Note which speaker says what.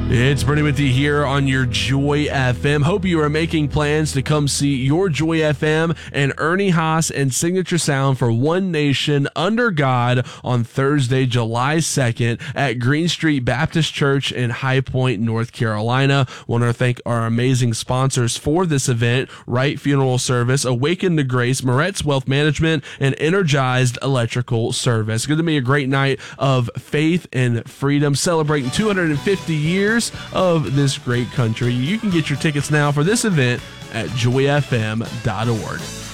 Speaker 1: It's Bernie with you here on your Joy FM. Hope you are making plans to come see your Joy FM and Ernie Haas and Signature Sound for One Nation Under God on Thursday, July 2nd at Green Street Baptist Church in High Point, North Carolina. Want to thank our amazing sponsors for this event: Wright Funeral Service, Awaken to Grace, Moretz Wealth Management, and Energized Electrical Service. Going to be a great night of faith and freedom, celebrating 250 years of this great country. You can get your tickets now for this event at joyfm.org.